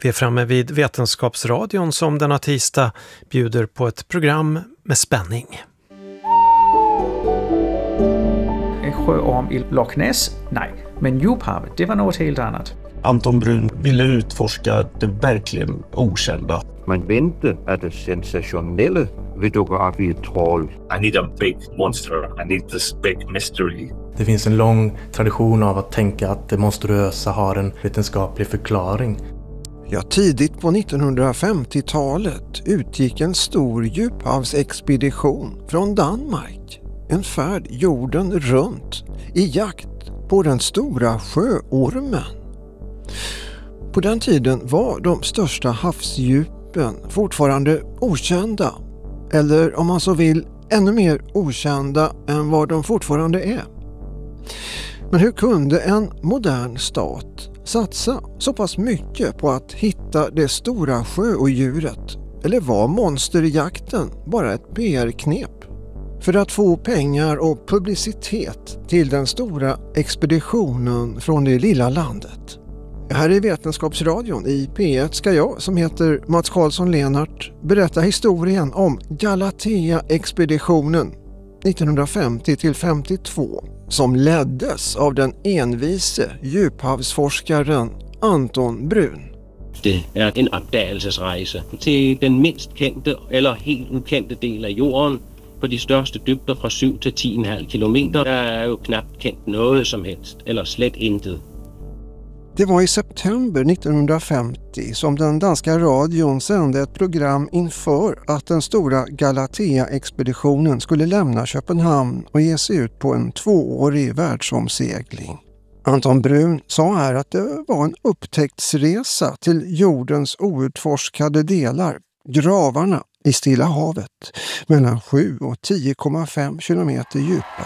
Vi är framme vid Vetenskapsradion som denna tisdag bjuder på ett program med spänning. En sjöorm i Loch Ness? Nej, men djuphavet, det var något helt annat. Anton Brun ville utforska det verkligen okända. Man väntar att det sensationella vid Doggeraffiet troll. I need a big monster. I need this big mystery. Det finns en lång tradition av att tänka att det monstruösa har en vetenskaplig förklaring. Ja, tidigt på 1950-talet utgick en stor djuphavsexpedition från Danmark. En färd jorden runt i jakt på den stora sjöormen. På den tiden var de största havsdjupen fortfarande okända. Eller om man så vill, ännu mer okända än vad de fortfarande är. Men hur kunde en modern stat satsa så pass mycket på att hitta det stora sjöodjuret? Eller var monsterjakten bara ett PR-knep för att få pengar och publicitet till den stora expeditionen från det lilla landet? Här i Vetenskapsradion i P1 ska jag, som heter Mats Karlsson Lenart, berätta historien om Galatea-expeditionen 1950-52 som leddes av den envise djuphavsforskaren Anton Brun. Det är en opdagelsesrejse till den minst kendte eller helt ukendte del av jorden på de största dybder från 7 till 10,5 kilometer. Det är ju knappt känt något som helst, eller slet intet. Det var i september 1950 som den danska radion sände ett program inför att den stora Galatea-expeditionen skulle lämna Köpenhamn och ge sig ut på en 2-årig världsomsegling. Anton Brun sa här att det var en upptäcktsresa till jordens outforskade delar, gravarna i Stilla havet, mellan 7 och 10,5 kilometer djupa.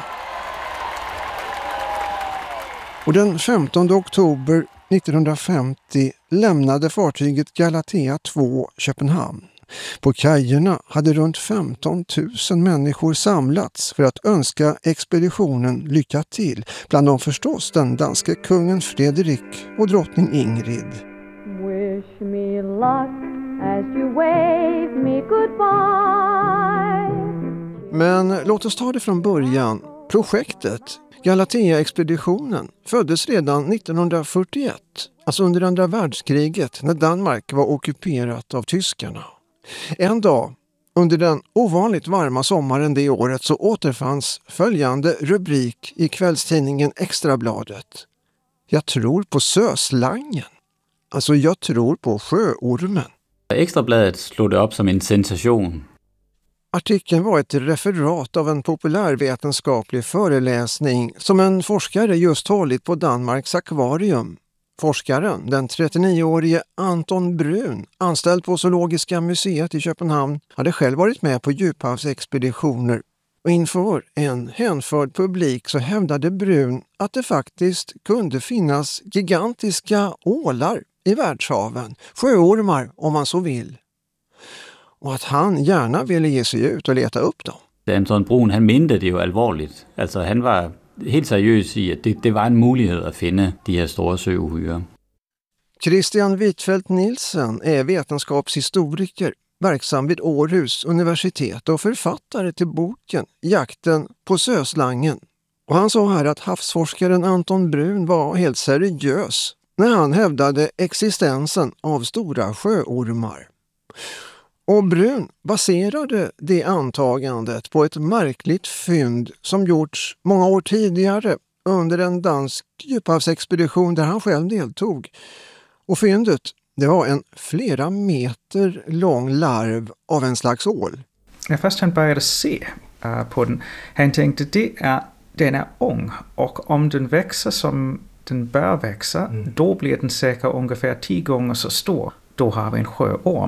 Och den 15 oktober 1950 lämnade fartyget Galatea 2 Köpenhamn. På kajerna hade runt 15 000 människor samlats för att önska expeditionen lycka till. Bland dem förstås den danske kungen Frederik och drottning Ingrid. Wish me luck as you wave me goodbye. Men låt oss ta det från början. Projektet Galatea-expeditionen föddes redan 1941, alltså under andra världskriget när Danmark var ockuperat av tyskarna. En dag, under den ovanligt varma sommaren det året, så återfanns följande rubrik i kvällstidningen Extrabladet. Jag tror på söslangen. Alltså jag tror på sjöormen. Extrabladet slog det upp som en sensation. Artikeln var ett referat av en populärvetenskaplig föreläsning som en forskare just hållit på Danmarks akvarium. Forskaren, den 39-årige Anton Brun, anställd på Zoologiska museet i Köpenhamn, hade själv varit med på djuphavsexpeditioner. Och inför en hänförd publik så hävdade Brun att det faktiskt kunde finnas gigantiska ålar i världshaven, sjöormar om man så vill. Och att han gärna ville ge sig ut och leta upp dem. Anton Brun, han mente det ju allvarligt. Alltså han var helt seriös i att det var en möjlighet att finna de här stora sjöohyra. Christian Wittfeldt Nielsen är vetenskapshistoriker, verksam vid Århus universitet och författare till boken Jakten på söslangen. Och han sa här att havsforskaren Anton Brun var helt seriös när han hävdade existensen av stora sjöormar. Och Brun baserade det antagandet på ett märkligt fynd som gjorts många år tidigare under en dansk djuphavsexpedition där han själv deltog. Och fyndet, det var en flera meter lång larv av en slags ål. När först han började se på den, han tänkte den är ung och om den växer som den bör växa, då blir den säkert ungefär 10 gånger så stor. Då har vi en sjöorm.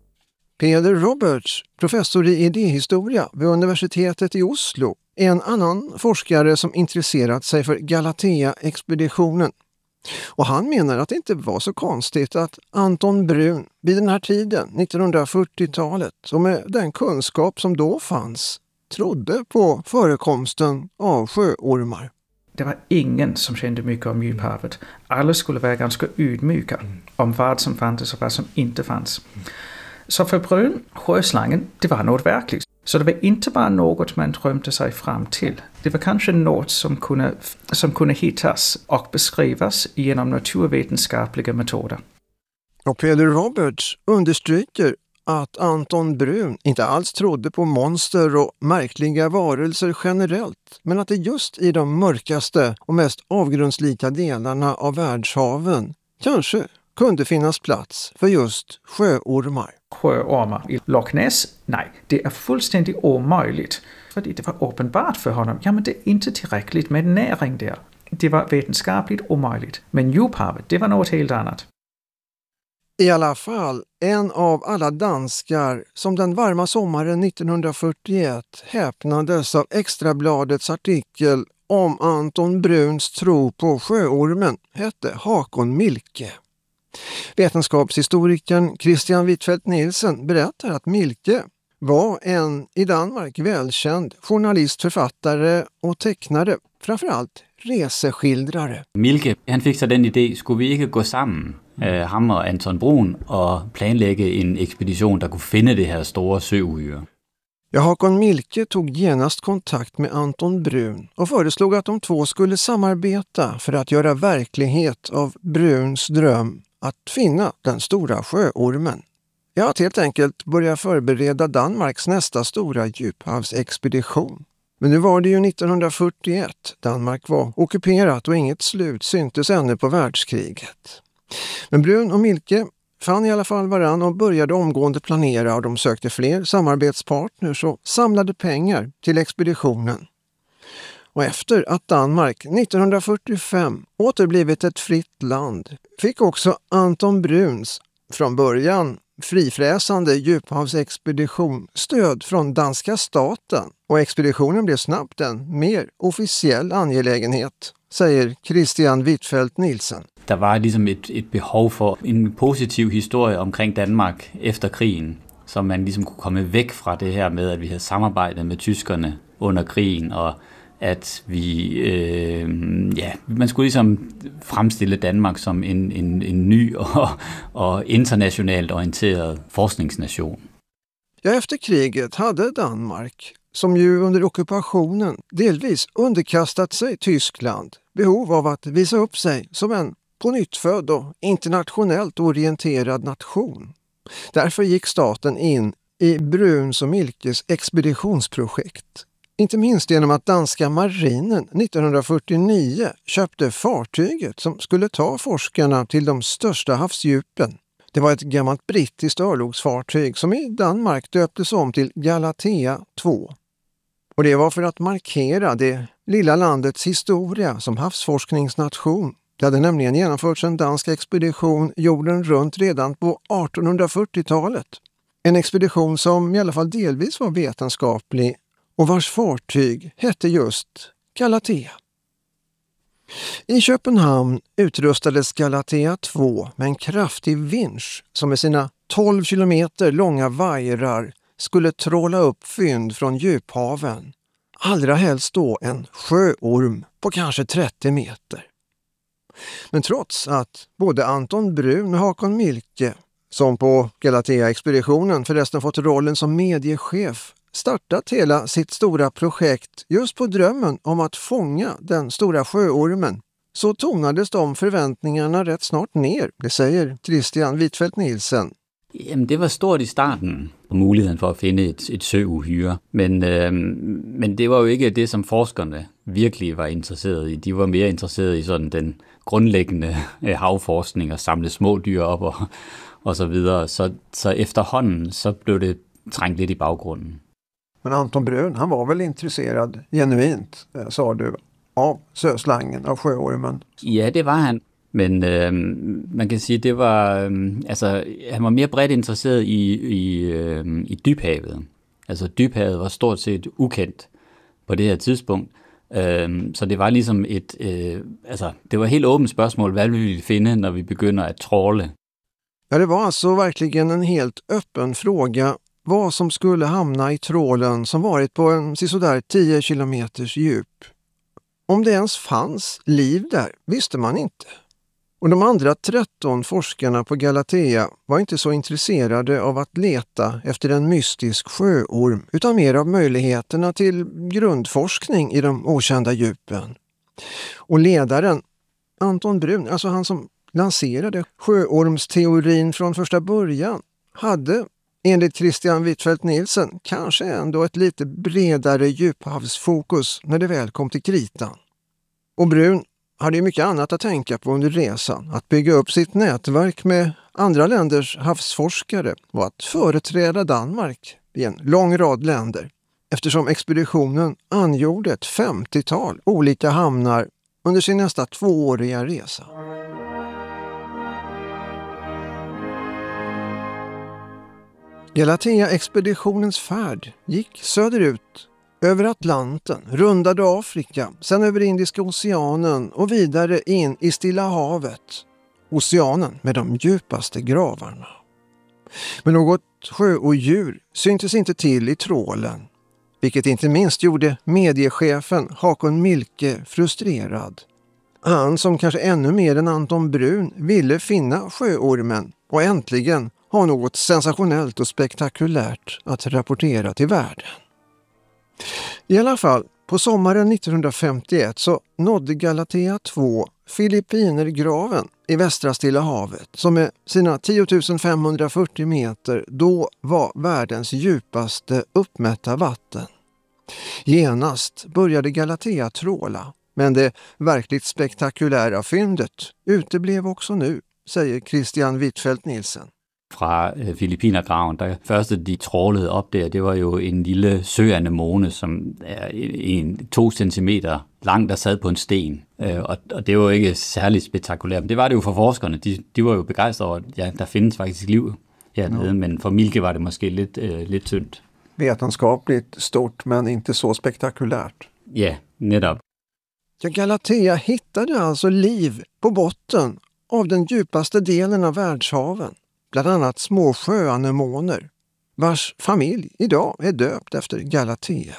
Peder Roberts, professor i idéhistoria vid universitetet i Oslo, är en annan forskare som intresserat sig för Galatea-expeditionen. Och han menar att det inte var så konstigt att Anton Brun vid den här tiden, 1940-talet, och med den kunskap som då fanns, trodde på förekomsten av sjöormar. det var ingen som kände mycket om djuphavet. Alla skulle vara ganska ödmjuka om vad som fanns och vad som inte fanns. Så för Brun, sjöslangen, det var något verkligt. Så det var inte bara något man drömde sig fram till. Det var kanske något som kunde hittas och beskrivas genom naturvetenskapliga metoder. Och Peder Roberts understryker att Anton Brun inte alls trodde på monster och märkliga varelser generellt, men att det just i de mörkaste och mest avgrundslika delarna av världshaven kanske kunde finnas plats för just sjöormar. Sjöormar i Loch Ness? Nej, det är fullständigt omöjligt. För det var uppenbart för honom, ja men det är inte tillräckligt med näring där. Det var vetenskapligt omöjligt. Men djuphavet, det var något helt annat. I alla fall en av alla danskar som den varma sommaren 1941 häpnades av Extrabladets artikel om Anton Bruns tro på sjöormen hette Håkon Mielke. Vetenskapshistorikern Christian Wittfeldt Nielsen berättar att Mielke var en i Danmark välkänd journalist, författare och tecknare, framförallt reseskildrare. Mielke, han fick så den idé, skulle vi inte gå samman, ham och Anton Brun, och planlägga en expedition där kunde finna det här stora sjöuhyre? Ja, Håkon Mielke tog genast kontakt med Anton Brun och föreslog att de två skulle samarbeta för att göra verklighet av Bruns dröm att finna den stora sjöormen. Ja, att helt enkelt börja förbereda Danmarks nästa stora djuphavsexpedition. Men nu var det ju 1941. Danmark var ockuperat och inget slut syntes ännu på världskriget. Men Brun och Mielke fann i alla fall varann och började omgående planera, och de sökte fler samarbetspartners och samlade pengar till expeditionen. Och efter att Danmark 1945 återblivit ett fritt land fick också Anton Bruns från början frifräsande djuphavsexpedition stöd från danska staten, och expeditionen blev snabbt en mer officiell angelägenhet, säger Christian Wittfeldt Nielsen. Der var liksom et behov for en positiv historie omkring Danmark efter krigen, så man ligesom kunne komme væk fra det her med, at vi havde samarbejdet med tyskerne under krigen, og at vi, man skulle ligesom fremstille Danmark som en ny og internationalt orienteret forskningsnation. Ja, efter kriget hade Danmark, som ju under ockupationen delvis underkastat sig Tyskland, behov av att visa upp sig som en pånyttfödd och internationellt orienterad nation. Därför gick staten in i Bruns och Mielkes expeditionsprojekt. Inte minst genom att danska marinen 1949 köpte fartyget som skulle ta forskarna till de största havsdjupen. Det var ett gammalt brittiskt örlogsfartyg som i Danmark döptes om till Galatea 2. Och det var för att markera det lilla landets historia som havsforskningsnation. Det hade nämligen genomförts en dansk expedition jorden runt redan på 1840-talet. En expedition som i alla fall delvis var vetenskaplig och vars fartyg hette just Galatea. I Köpenhamn utrustades Galatea 2 med en kraftig vinsch som med sina 12 kilometer långa vajrar skulle tråla upp fynd från djuphaven. Allra helst då en sjöorm på kanske 30 meter. Men trots att både Anton Brun och Håkon Mielke, som på Galatea-expeditionen förresten fått rollen som mediechef, startat hela sitt stora projekt just på drömmen om att fånga den stora sjöormen, så tonades de förväntningarna rätt snart ner, det säger Christian Wittfeldt Nielsen. Jamen, det var stort i starten, muligheden for at finde et søuhyre, men det var jo ikke det, som forskerne virkelig var interesseret i. De var mere interesseret i sådan den grundlæggende havforskning og samle små dyr op og så videre. Så efterhånden så blev det trængt lidt i baggrunden. Men Anton Brun, han var väl intresserad genuint, sa du, av söslangen, av sjöormen? Ja, det var han. Men man kan sige, det var, han var mere bredt interesseret i dybhavet. Altså dybhavet var stort set ukendt på det her tidspunkt. Så det var ligesom det var helt åbent spørgsmål, hvad vi ville finde, når vi begynder at tråle. Ja, det var alltså verkligen en helt öppen fråga vad som skulle hamna i trålen som varit på en sådär 10 kilometers djup. om det ens fanns liv där visste man inte. Och de andra 13 forskarna på Galatea var inte så intresserade av att leta efter en mystisk sjöorm utan mer av möjligheterna till grundforskning i de okända djupen. Och ledaren, Anton Brun, alltså han som lanserade sjöormsteorin från första början, hade enligt Christian Wittfeldt Nielsen kanske ändå ett lite bredare djuphavsfokus när det väl kom till kritan. Och Brun hade ju mycket annat att tänka på under resan, att bygga upp sitt nätverk med andra länders havsforskare och att företräda Danmark i en lång rad länder, eftersom expeditionen angjorde ett 50-tal olika hamnar under sin nästa 2-åriga resa. Galatea-expeditionens färd gick söderut, över Atlanten, rundade Afrika, sen över Indiska oceanen och vidare in i Stilla havet. Oceanen med de djupaste gravarna. Men något sjöodjur syntes inte till i trålen, vilket inte minst gjorde mediechefen Hakon Milke frustrerad. Han som kanske ännu mer än Anton Brun ville finna sjöormen och äntligen ha något sensationellt och spektakulärt att rapportera till världen. I alla fall, på sommaren 1951 så nådde Galatea 2 Filippinergraven i västra Stilla havet, som med sina 10 540 meter då var världens djupaste uppmätta vatten. Genast började Galatea tråla, men det verkligt spektakulära fyndet uteblev också nu, säger Christian Wittfeldt Nielsen. Fra Filippinergraven, der første de trålede op der, det var jo en lille søanemone, som er 2 centimeter lang, der sad på en sten. Og det var jo ikke særligt spektakulært, men det var det jo for forskerne. De var jo begejstrede over, at ja, der findes faktisk liv hernede, men for Milke var det måske lidt tyndt. Vetenskapligt stort, men inte så spektakulärt. Ja, netop. Ja, Galatea hittade alltså liv på botten av den djupaste delen av världshaven. Bland annat små sjöanemoner, vars familj idag är döpt efter Galatea.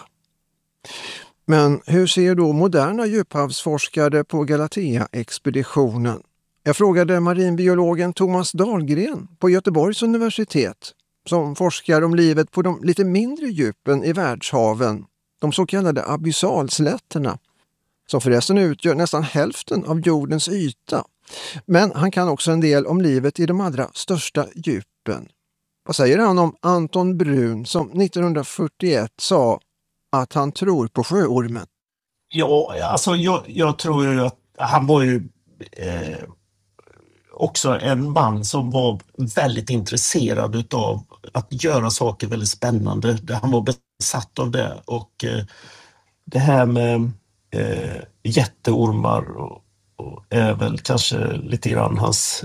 Men hur ser då moderna djuphavsforskare på Galatea-expeditionen? Jag frågade marinbiologen Thomas Dahlgren på Göteborgs universitet, som forskar om livet på de lite mindre djupen i världshaven, de så kallade abyssalslätterna, som förresten utgör nästan hälften av jordens yta. Men han kan också en del om livet i de allra största djupen. Vad säger han om Anton Brun som 1941 sa att han tror på sjöormen? Ja, alltså jag tror ju att han var ju också en man som var väldigt intresserad av att göra saker väldigt spännande. Han var besatt av det, och det här med jätteormar och är väl kanske lite grann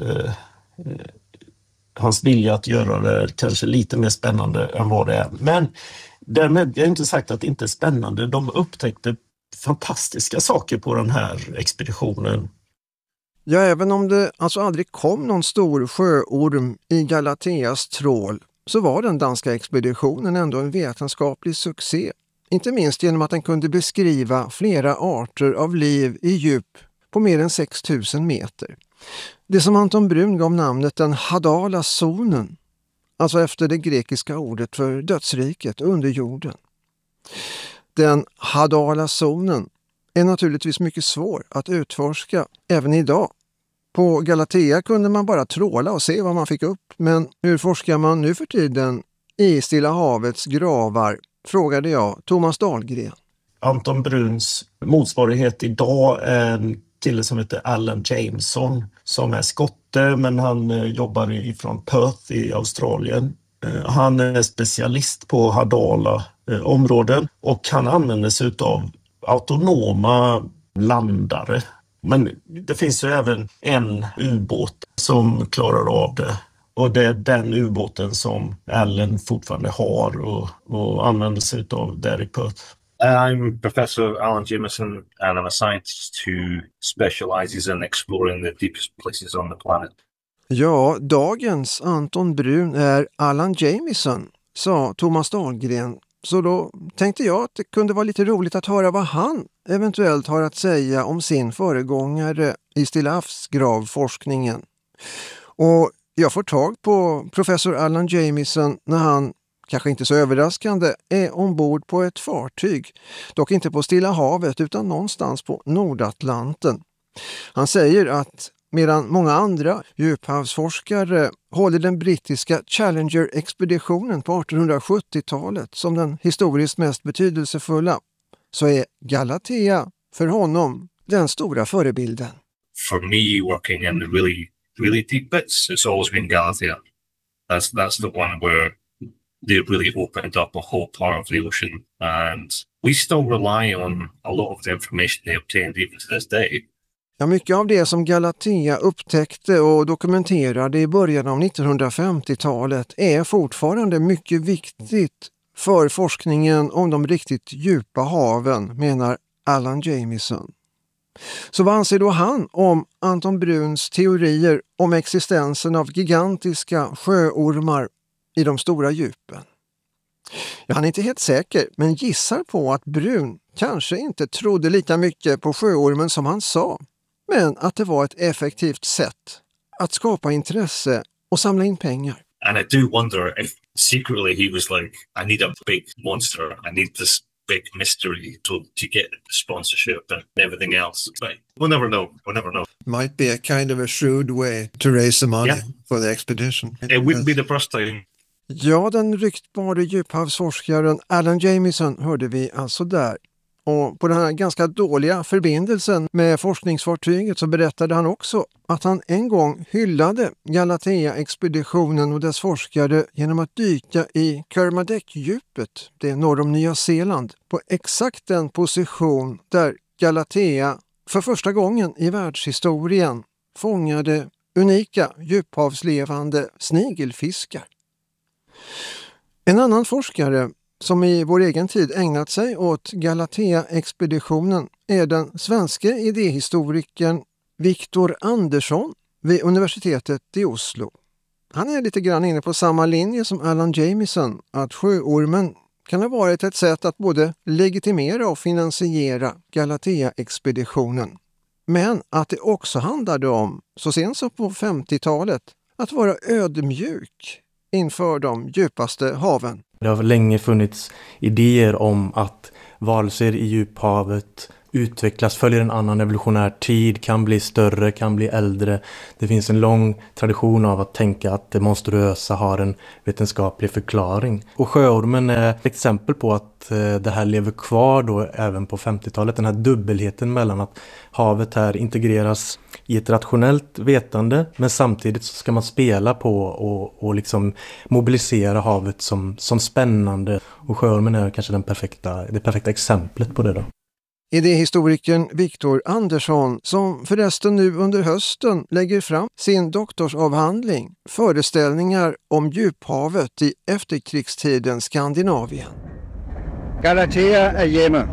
hans vilja att göra det kanske lite mer spännande än vad det är. Men därmed är inte sagt att det inte är spännande. De upptäckte fantastiska saker på den här expeditionen. Ja, även om det alltså aldrig kom någon stor sjöorm i Galateas trål, så var den danska expeditionen ändå en vetenskaplig succé. Inte minst genom att den kunde beskriva flera arter av liv i djup på mer än 6000 meter. Det som Anton Brun gav namnet den Hadala-zonen, alltså efter det grekiska ordet för dödsriket under jorden. Den Hadala-zonen är naturligtvis mycket svår att utforska även idag. På Galatea kunde man bara tråla och se vad man fick upp, men hur forskar man nu för tiden i Stilla havets gravar, frågade jag Thomas Dahlgren. Anton Bruns motsvarighet idag är en kille som heter Alan Jameson, som är skotte, men han jobbar ifrån Perth i Australien. Han är specialist på Hadala-områden och han använder sig av autonoma landare. Men det finns ju även en ubåt som klarar av det. Och det är den ubåten som Allen fortfarande har och använder sig av där i Perth. I'm Professor Alan Jameson, and I'm a scientist who specializes in exploring the deepest places on the planet. Ja, dagens Anton Brun är Alan Jameson, sa Thomas Dahlgren, Så då tänkte jag att det kunde vara lite roligt att höra vad han eventuellt har att säga om sin föregångare i Stillahavsgravforskningen. Och jag får tag på professor Alan Jamieson när han, kanske inte så överraskande, är ombord på ett fartyg. Dock inte på Stilla havet utan någonstans på Nordatlanten. Han säger att medan många andra djuphavsforskare håller den brittiska Challenger-expeditionen på 1870-talet som den historiskt mest betydelsefulla, så är Galatea för honom den stora förebilden. For me, working in the really deep bits, it's always been Galatea. That's the one where they really opened up a whole part of the ocean, and we still rely on a lot of the information they obtained even to this day. Ja, mycket av det som Galatea upptäckte och dokumenterade i början av 1950-talet är fortfarande mycket viktigt för forskningen om de riktigt djupa haven, menar Alan Jamieson. Så vad anser då han om Anton Bruns teorier om existensen av gigantiska sjöormar i de stora djupen? Ja, han är inte helt säker, men gissar på att Brun kanske inte trodde lika mycket på sjöormen som han sa, men att det var ett effektivt sätt att skapa intresse och samla in pengar. And I do wonder if secretly he was like, I need a big monster, I need this big mystery to get sponsorship and everything else. But we'll never know. Might be a kind of a shrewd way to raise some money for the expedition. It wouldn't be the first time. Ja, den ryktbara djuphavsforskaren Alan Jamieson hörde vi alltså där. Och på den här ganska dåliga förbindelsen med forskningsfartyget så berättade han också att han en gång hyllade Galatea-expeditionen och dess forskare genom att dyka i Kermadec-djupet, det är norr om Nya Zeeland, på exakt den position där Galatea för första gången i världshistorien fångade unika djuphavslevande snigelfiskar. En annan forskare som i vår egen tid ägnat sig åt Galatea-expeditionen är den svenska idéhistorikern Viktor Andersson vid universitetet i Oslo. Han är lite grann inne på samma linje som Alan Jamieson, att sjöormen kan ha varit ett sätt att både legitimera och finansiera Galatea-expeditionen. Men att det också handlade om, så sent som på 50-talet, att vara ödmjuk inför de djupaste haven. Det har länge funnits idéer om att varelser i djuphavet utvecklas, följer en annan evolutionär tid, kan bli större, kan bli äldre. Det finns en lång tradition av att tänka att det monstruösa har en vetenskaplig förklaring. Och sjöormen är ett exempel på att det här lever kvar då även på 50-talet. Den här dubbelheten mellan att havet här integreras i ett rationellt vetande, men samtidigt så ska man spela på och liksom mobilisera havet som spännande. Och sjöormen är kanske det perfekta exemplet på det då. Idéhistorikern Viktor Andersson, som förresten nu under hösten lägger fram sin doktorsavhandling Föreställningar om djuphavet i efterkrigstidens Skandinavien. Galatea är hjemme.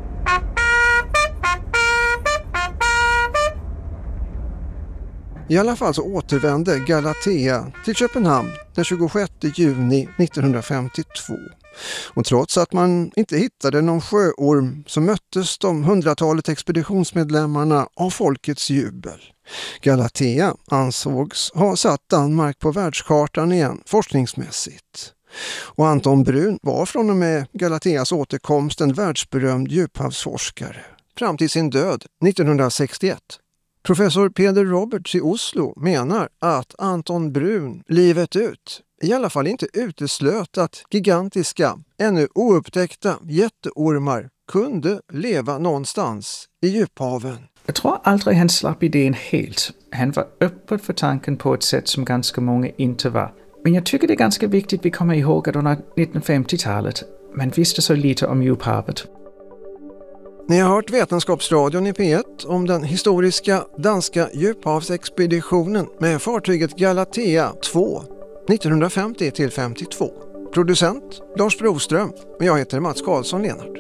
I alla fall så återvände Galatea till Köpenhamn den 26 juni 1952. Och trots att man inte hittade någon sjöorm så möttes de hundratalet expeditionsmedlemmarna av folkets jubel. Galatea ansågs ha satt Danmark på världskartan igen forskningsmässigt. Och Anton Brun var från och med Galateas återkomst en världsberömd djuphavsforskare fram till sin död 1961. Professor Peder Roberts i Oslo menar att Anton Brun livet ut i alla fall inte uteslöt att gigantiska, ännu oupptäckta jätteormar kunde leva någonstans i djuphaven. Jag tror aldrig han slapp idén helt. Han var öppen för tanken på ett sätt som ganska många inte var. Men jag tycker det är ganska viktigt att vi kommer ihåg att under 1950-talet man visste så lite om djuphavet. Ni har hört Vetenskapsradion i P1 om den historiska danska djuphavsexpeditionen med fartyget Galatea 2 1950-52. Producent Lars Broström och jag heter Mats Karlsson Lenart.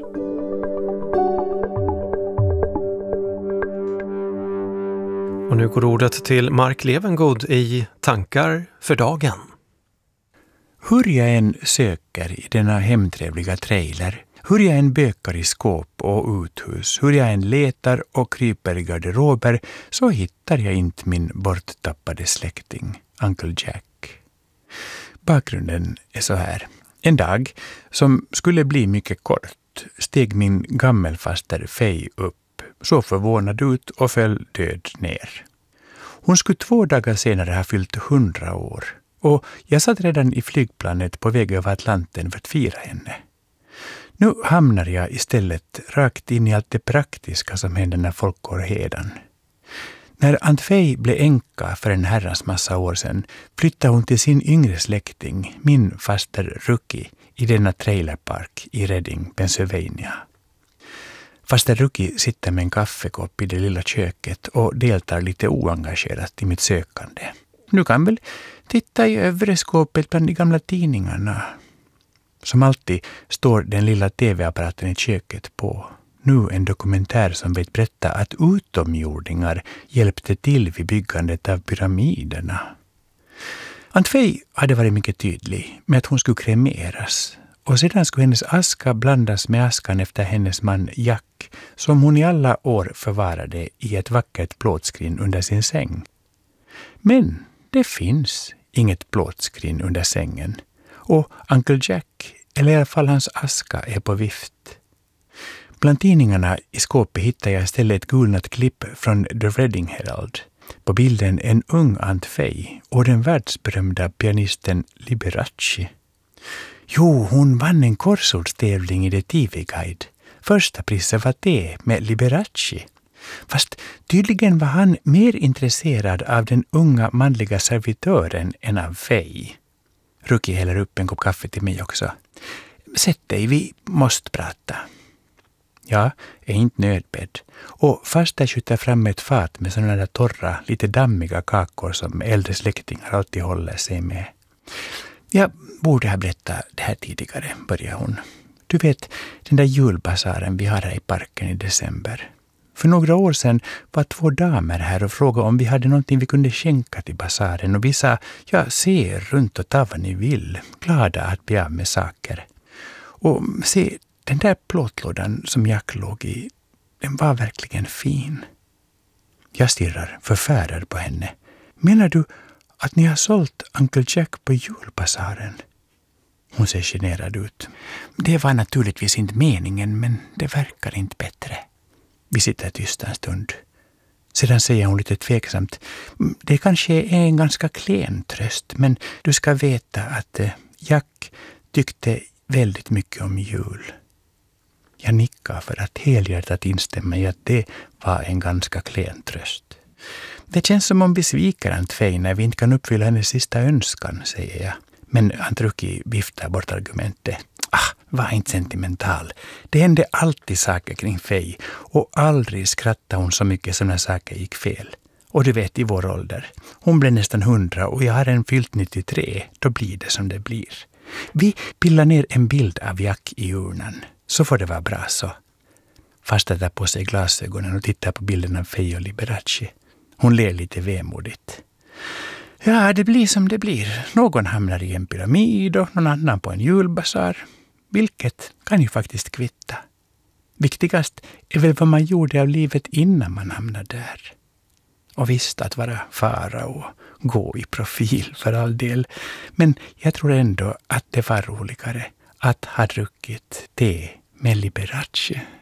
Och nu går ordet till Mark Levengood i Tankar för dagen. Hur jag än söker i denna hemtrevliga trailer, hur jag än bökar i skåp och uthus, hur jag än letar och kryper i garderober, så hittar jag inte min borttappade släkting, Uncle Jack. Bakgrunden är så här. En dag, som skulle bli mycket kort, steg min gammelfaster Fay upp, så förvånad ut och föll död ner. Hon skulle 2 dagar senare ha fyllt 100 år, och jag satt redan i flygplanet på väg över Atlanten för att fira henne. Nu hamnar jag istället rakt in i allt det praktiska som händer när folk går hedan. När Aunt Fay blev änka för en herrans massa år sedan flyttade hon till sin yngre släkting, min faster Rookie, i denna trailerpark i Reading, Pennsylvania. Faster Rookie sitter med en kaffekopp i det lilla köket och deltar lite oengagerat i mitt sökande. Du kan väl titta i övre skåpet bland de gamla tidningarna. Som alltid står den lilla tv-apparaten i köket på. Nu en dokumentär som vet berätta att utomjordingar hjälpte till vid byggandet av pyramiderna. Aunt Fay hade varit mycket tydlig med att hon skulle kremeras. Och sedan skulle hennes aska blandas med askan efter hennes man Jack, som hon i alla år förvarade i ett vackert plåtskrin under sin säng. Men det finns inget plåtskrin under sängen. Och Uncle Jack, eller i alla fall hans aska, är på vift. Bland tidningarna i skåpet hittar jag istället ett gulnat klipp från The Reading Herald. På bilden en ung Aunt Fay och den världsberömda pianisten Liberace. Jo, hon vann en korsordstävling i The TV-guide. Första priset var det med Liberace. Fast tydligen var han mer intresserad av den unga manliga servitören än av Fay. Rookie häller upp en kopp kaffe till mig också. Sätt dig, vi måste prata. Jag är inte nödbedd. Och fast jag skjuter fram ett fat med sådana där torra, lite dammiga kakor som äldre släktingar alltid håller sig med. Jag borde ha berättat det här tidigare, börjar hon. Du vet, den där julbasaren vi har här i parken i december. För några år sedan var 2 damer här och frågade om vi hade någonting vi kunde skänka till basaren. Och vi sa, ja, se runt och ta vad ni vill. Glada att bli av med saker. Och se, den där plåtlådan som Jack låg i, den var verkligen fin. Jag stirrar förfärad på henne. Menar du att ni har sålt Uncle Jack på julbasaren? Hon ser generad ut. Det var naturligtvis inte meningen, men det verkar inte bättre. Vi sitter tysta en stund. Sedan säger hon lite tveksamt. Det kanske är en ganska klen tröst, men du ska veta att Jack tyckte väldigt mycket om jul. Jag nickar för att helhjärtat instämma i att det var en ganska klen tröst. Det känns som om vi sviker Aunt Fay när vi inte kan uppfylla hennes sista önskan, säger jag. Men Aunt Rookie viftar bort argumentet. Var inte sentimental. Det hände alltid saker kring Fay och aldrig skrattade hon så mycket som när saker gick fel. Och du vet, i vår ålder. Hon blev nästan 100 och jag har en fyllt 93. Då blir det som det blir. Vi pillar ner en bild av Jack i urnan. Så får det vara bra så. Fast tar på sig glasögonen och tittar på bilden av Fay och Liberace. Hon ler lite vemodigt. Ja, det blir som det blir. Någon hamnar i en pyramid och någon annan på en julbasar. Vilket kan ju faktiskt kvitta. Viktigast är väl vad man gjorde av livet innan man hamnade där. Och visst, att vara fara och gå i profil för all del. Men jag tror ändå att det var roligare att ha druckit te med Liberace.